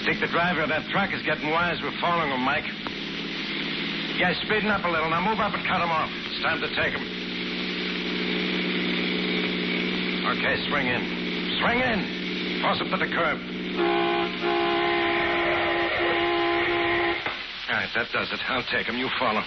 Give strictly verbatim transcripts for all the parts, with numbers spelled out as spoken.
think the driver of that truck is getting wise. We're following him, Mike. Yeah, speeding up a little. Now move up and cut him off. It's time to take him. Okay, swing in. Swing in. Toss him to the curb. All right, that does it. I'll take him. You follow.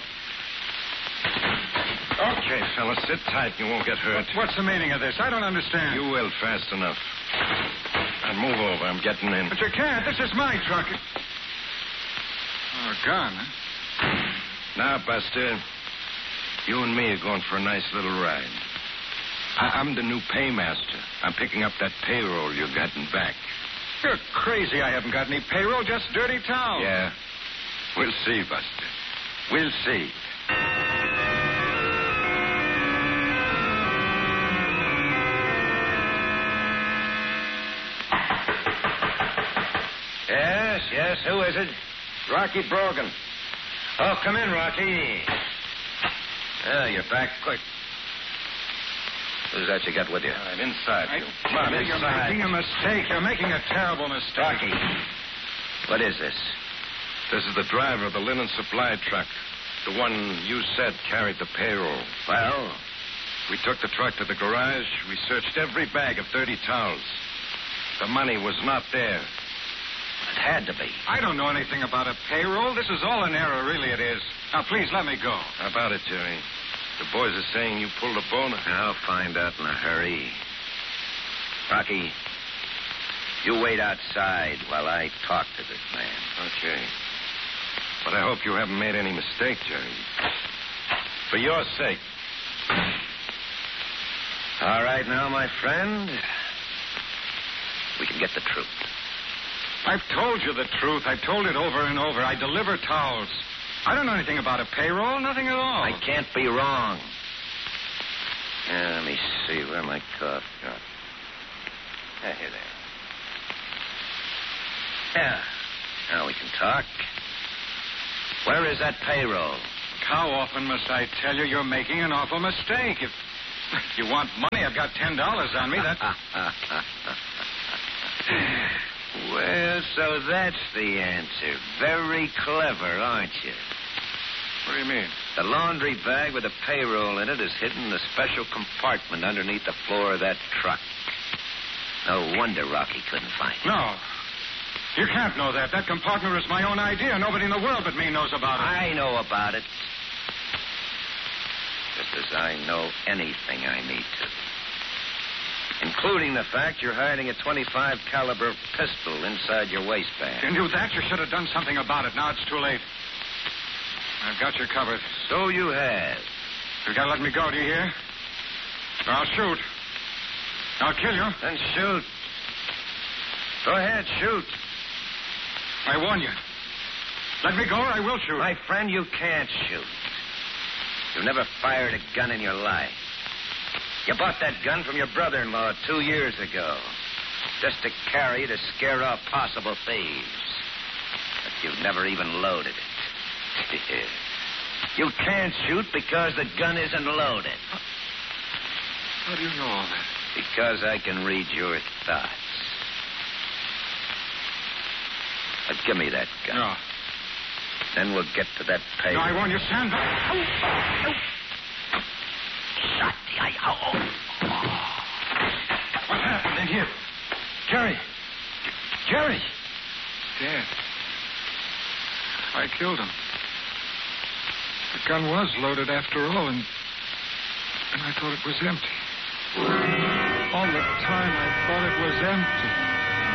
Okay, fellas, sit tight. You won't get hurt. What's the meaning of this? I don't understand. You will fast enough. Now move over. I'm getting in. But you can't. This is my truck. Oh, a gun, huh? Now, Buster, you and me are going for a nice little ride. I- I'm the new paymaster. I'm picking up that payroll you're getting back. You're crazy. I haven't got any payroll, just dirty towels. Yeah. We'll see, Buster. We'll see. Yes, yes. Who is it? Rocky Brogan. Oh, come in, Rocky. Oh, you're back quick. Who's that you got with you? All right, inside. I You. Come on, tell you, inside. You're making a mistake. You're making a terrible mistake. Rocky. What is this? This is the driver of the linen supply truck. The one you said carried the payroll. Well, We took the truck to the garage. We searched every bag of dirty towels. The money was not there. it had to be. I don't know anything about a payroll. This is all an error, really it is. Now, please, let me go. How about it, Jerry? The boys are saying you pulled a boner. I'll find out in a hurry. Rocky, you wait outside while I talk to this man. Okay. But I hope you haven't made any mistake, Jerry. For your sake. All right now, my friend. We can get the truth. I've told you the truth. I've told it over and over. I deliver towels. I don't know anything about a payroll, nothing at all. I can't be wrong. Yeah, let me see where my cough got. Yeah, here there. Yeah. Now we can talk. Where is that payroll? How often must I tell you you're making an awful mistake? If, if you want money, I've got ten dollars on me. That's... Well, so that's the answer. Very clever, aren't you? What do you mean? The laundry bag with the payroll in it is hidden in a special compartment underneath the floor of that truck. No wonder Rocky couldn't find it. No. You can't know that. That compartment was my own idea. Nobody in the world but me knows about it. I know about it. Just as I know anything I need to. Including the fact you're hiding a twenty-five caliber pistol inside your waistband. You knew that. You should have done something about it. Now it's too late. I've got you covered. So you have. You've got to let me go, do you hear? Or I'll shoot. I'll kill you. Then shoot. Go ahead, shoot. I warn you. Let me go or I will shoot. My friend, you can't shoot. You've never fired a gun in your life. You bought that gun from your brother-in-law two years ago. Just to carry to scare off possible thieves. But you've never even loaded it. You can't shoot because the gun isn't loaded. How do you know all that? Because I can read your thoughts. Now, give me that gun. No. Then we'll get to that pay. No, I warn you, stand back. Shot the eye. Oh, oh. What happened in here? Jerry! Jerry! Dead. I killed him. The gun was loaded after all, and, and I thought it was empty. All the time I thought it was empty.